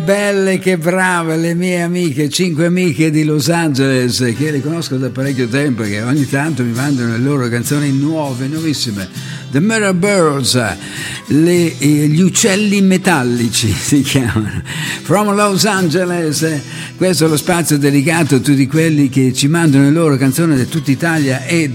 Belle che brave le mie amiche, 5 amiche di Los Angeles che le conosco da parecchio tempo, che ogni tanto mi mandano le loro canzoni nuove, nuovissime. The Mirror Birds, gli uccelli metallici si chiamano, from Los Angeles. Questo è lo spazio dedicato a tutti quelli che ci mandano le loro canzoni da tutta Italia e